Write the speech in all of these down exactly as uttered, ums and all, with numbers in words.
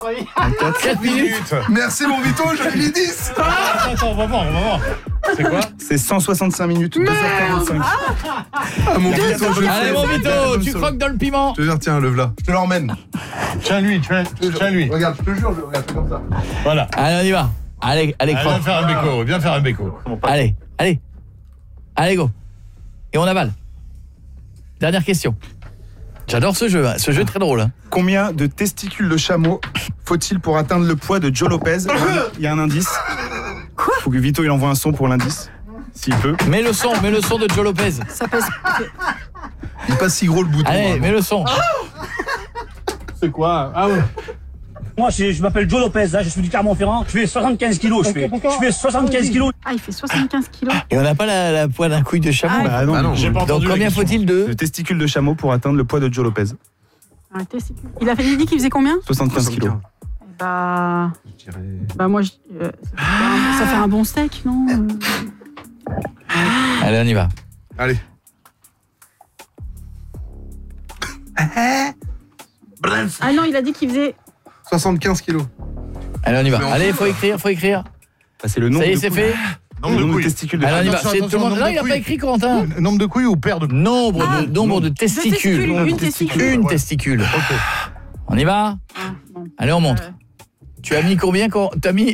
quatre minutes. Merci mon Vito, j'avais mis dix. Attends, attends, on va voir, on va voir. C'est quoi? C'est cent soixante-cinq minutes, deux heures quarante-cinq. Ah mon Vito, je Allez mon Vito, tu croques dans le piment. Je te jure, tiens, le voilà. Je te l'emmène. Tiens-lui, tiens, tiens-lui. Regarde, je te jure, je regarde, fais comme ça. Voilà. Allez, on y va. Allez, allez, Allez, viens croque. faire un béco, viens faire un béco. Allez, allez. Allez, go. Et on avale. Dernière question. J'adore ce jeu, hein. Ce jeu est très drôle. Hein. Combien de testicules de chameau faut-il pour atteindre le poids de Joe Lopez? Il y a un indice. Quoi? Faut que Vito il envoie un son pour l'indice, s'il peut. Mets le son, mets le son de Joe Lopez. Ça passe. Il est pas si gros le bouton. Allez, mets le son. C'est quoi? Ah ouais. Moi, je, je m'appelle Joe Lopez, hein, je suis du Clermont-Ferrand. Je fais soixante-quinze kilos, je fais. Je fais soixante-quinze kilos. Ah, il fait soixante-quinze kilos. Et on n'a pas la, la poids d'un couille de chameau. Ah, Bah non, Bah non. J'ai pas Donc entendu la combien question. faut-il de de testicules de chameau pour atteindre le poids de Joe Lopez? Un testicule. Il a fait, il dit qu'il faisait combien? soixante-quinze kilos. Bah, Je dirais... bah moi, je, euh, ça, fait un, ça fait un bon steak, non? euh Allez, on y va. Allez. Ah non, il a dit qu'il faisait. soixante-quinze kilos. Allez, on y va. Mais on- Allez, faut écrire, faut écrire. Bah, c'est le nombre Ça y est, de c'est couilles. fait. Le Nombre de nombre de couilles. testicules de Allez, on y chameau. va. Attention, C'est tout le monde. attention, Non, il n'a nombre pas de écrit, Corentin. Nombre de couilles ou paire de couilles? Nombre Ah, de, nombre de testicules. testicules, une Une testicule. Une testicule. Ok. On y va? Ah, bon. Allez, on monte. Euh, Tu as mis combien quand t'as mis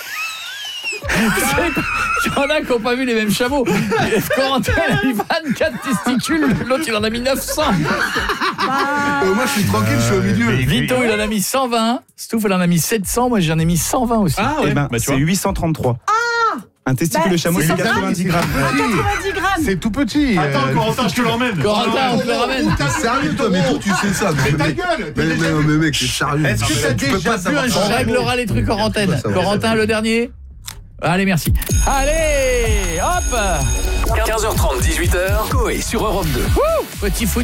Il y en a qui n'ont pas vu les mêmes chameaux. Corentin il a mis vingt-quatre testicules, l'autre il en a mis neuf cents. Euh, moi je suis tranquille, je suis au milieu. mais- Vito il en a mis cent vingt, Stouff il en a mis sept cents, moi j'en ai mis cent vingt aussi. Ah Eh ouais. ben, Bah, tu c'est vois. huit cent trente-trois. Un testicule Bah, de chameau, c'est c'est cent vingt, quatre-vingt-dix grammes. quatre-vingt-dix grammes. C'est tout petit. Attends, euh, Corentin, je te l'emmène. Corentin, on te le ramène. T'es sérieux toi, mais toi tu sais ça. Mais ta mec. gueule. Mais, mais, mais, mais mec, t'es sérieux. Est-ce que Non, t'as mais tu peux déjà pas vu savoir un ça. On réglera les trucs en antenne. Ça va, ça va. Corentin le dernier. Allez, merci. Allez, hop. quinze heures trente, dix-huit heures, Coé sur Europe deux. Petit foot.